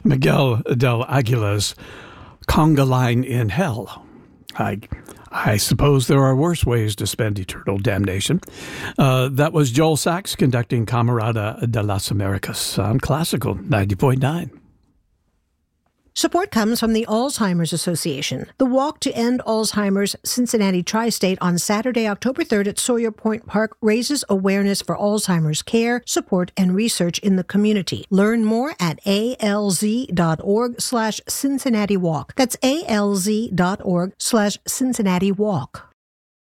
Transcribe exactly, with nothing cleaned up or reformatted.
Miguel del Aguila's Conga Line in Hell. I I suppose there are worse ways to spend eternal damnation. Uh, that was Joel Sachs conducting Camarada de las Americas on Classical ninety point nine. Support comes from the Alzheimer's Association. The Walk to End Alzheimer's Cincinnati Tri-State on Saturday, October third at Sawyer Point Park raises awareness for Alzheimer's care, support, and research in the community. Learn more at alz.org slash Cincinnati Walk. That's alz.org slash Cincinnati Walk.